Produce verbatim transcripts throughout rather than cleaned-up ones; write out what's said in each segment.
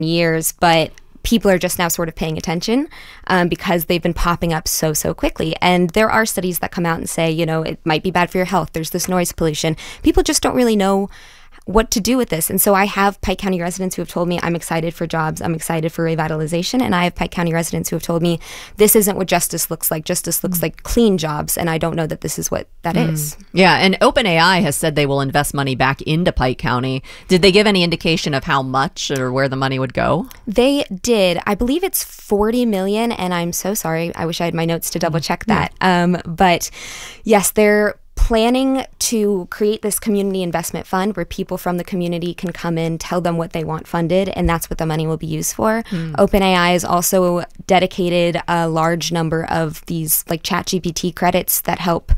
years, but people are just now sort of paying attention um, because they've been popping up so, so quickly. And there are studies that come out and say, you know, it might be bad for your health. There's this noise pollution. People just don't really know what to do with this. And so I have Pike County residents who have told me I'm excited for jobs, I'm excited for revitalization, and I have Pike County residents who have told me this isn't what justice looks like. Justice looks mm. like clean jobs, and I don't know that this is what that mm. is. Yeah, and OpenAI has said they will invest money back into Pike County. Did they give any indication of how much or where the money would go? They did. I believe it's forty million dollars, and I'm so sorry. I wish I had my notes to double check that. Yeah. Um, but yes, they're planning to create this community investment fund where people from the community can come in, tell them what they want funded, and that's what the money will be used for. Mm. OpenAI has also dedicated a large number of these like ChatGPT credits that help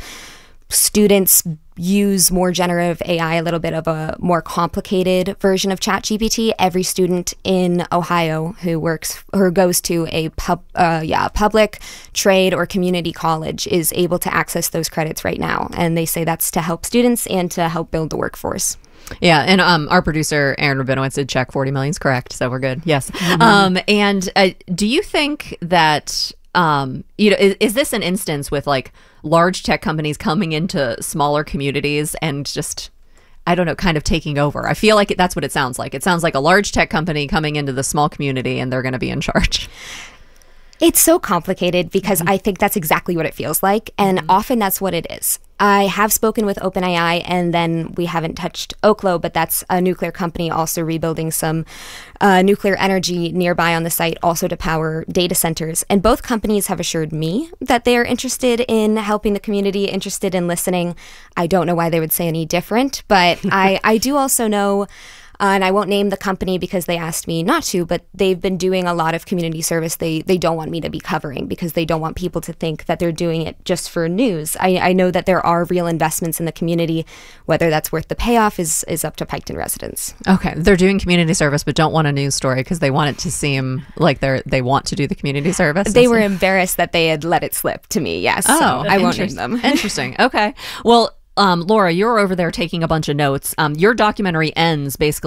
students use more generative A I, a little bit of a more complicated version of ChatGPT. Every student in Ohio who works or goes to a pub, uh, yeah, public, trade, or community college is able to access those credits right now. And they say that's to help students and to help build the workforce. Yeah, and um, our producer, Aaron Rabinowitz, did check forty million is correct, so we're good. Yes. Mm-hmm. Um, and uh, do you think that... Um, you know, is, is this an instance with like large tech companies coming into smaller communities and just, I don't know, kind of taking over? I feel like that's what it sounds like. It sounds like a large tech company coming into the small community and they're going to be in charge. It's so complicated because mm-hmm. I think that's exactly what it feels like. And mm-hmm. often that's what it is. I have spoken with OpenAI, and then we haven't touched Oklo, but that's a nuclear company also rebuilding some uh, nuclear energy nearby on the site, also to power data centers. And both companies have assured me that they are interested in helping the community, interested in listening. I don't know why they would say any different, but I, I do also know... Uh, and I won't name the company because they asked me not to, but they've been doing a lot of community service they they don't want me to be covering because they don't want people to think that they're doing it just for news. I, I know that there are real investments in the community. Whether that's worth the payoff is, is up to Piketon residents. Okay. They're doing community service but don't want a news story because they want it to seem like they're they want to do the community service. They were embarrassed that they had let it slip to me, yes. Oh, so I won't name them. Interesting. Okay. Well, um, Laura, you're over there taking a bunch of notes. Um, your documentary ends basically